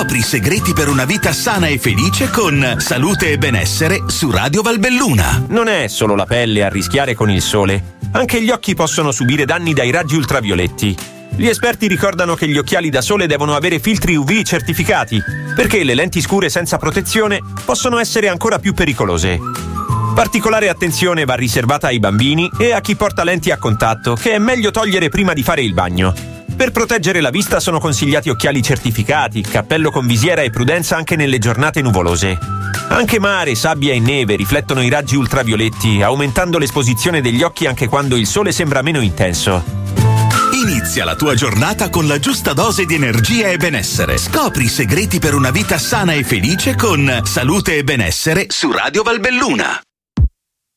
Scopri i segreti per una vita sana e felice con Salute e Benessere su Radio Valbelluna. Non è solo la pelle a rischiare con il sole. Anche gli occhi possono subire danni dai raggi ultravioletti. Gli esperti ricordano che gli occhiali da sole devono avere filtri UV certificati, perché le lenti scure senza protezione possono essere ancora più pericolose. Particolare attenzione va riservata ai bambini e a chi porta lenti a contatto, che è meglio togliere prima di fare il bagno. Per proteggere la vista sono consigliati occhiali certificati, cappello con visiera e prudenza anche nelle giornate nuvolose. Anche mare, sabbia e neve riflettono i raggi ultravioletti, aumentando l'esposizione degli occhi anche quando il sole sembra meno intenso. Inizia la tua giornata con la giusta dose di energia e benessere. Scopri i segreti per una vita sana e felice con Salute e Benessere su Radio Valbelluna.